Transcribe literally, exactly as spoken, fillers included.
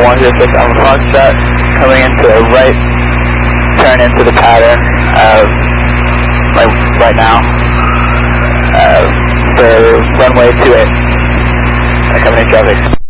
one zero six Alpha Foxtrot, coming into a right turn into the pattern, uh, like right now, uh, for runway two eight, coming in traffic.